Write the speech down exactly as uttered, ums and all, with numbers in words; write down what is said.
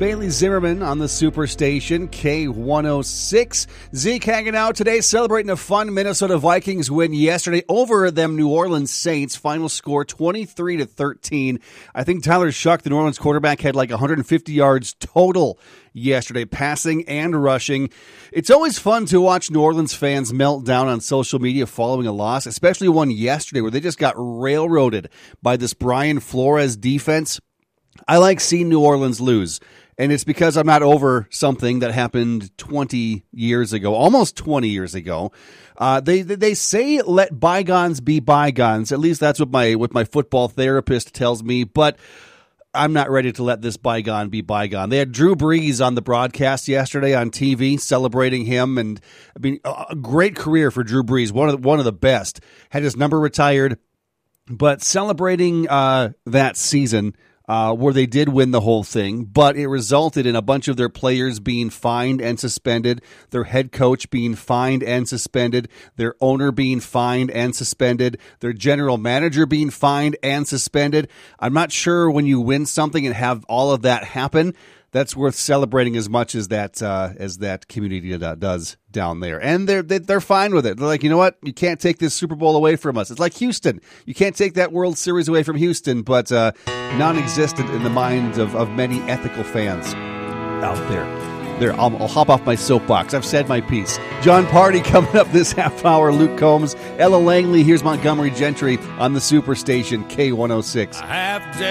Bailey Zimmerman on the Superstation, K one oh six. Zeke hanging out today, celebrating a fun Minnesota Vikings win yesterday over them New Orleans Saints. Final score twenty-three to thirteen. I think Tyler Shuck, the New Orleans quarterback, had like one hundred fifty yards total yesterday, passing and rushing. It's always fun to watch New Orleans fans melt down on social media following a loss, especially one yesterday where they just got railroaded by this Brian Flores defense. I like seeing New Orleans lose. And it's because I'm not over something that happened twenty years ago, almost twenty years ago. Uh, they they say let bygones be bygones. At least that's what my what my football therapist tells me. But I'm not ready to let this bygone be bygone. They had Drew Brees on the broadcast yesterday on T V, celebrating him, and I mean, a great career for Drew Brees, one of the, one of the best. Had his number retired, but celebrating uh, that season. Uh, where they did win the whole thing, but it resulted in a bunch of their players being fined and suspended, their head coach being fined and suspended, their owner being fined and suspended, their general manager being fined and suspended. I'm not sure when you win something and have all of that happen, that's worth celebrating as much as that uh, as that community does down there. And they're they're fine with it. They're like, you know what? You can't take this Super Bowl away from us. It's like Houston. You can't take that World Series away from Houston, but uh, non-existent in the minds of, of many ethical fans out there. There, I'll, I'll hop off my soapbox. I've said my piece. John Party coming up this half hour. Luke Combs, Ella Langley. Here's Montgomery Gentry on the Superstation, K one oh six. I have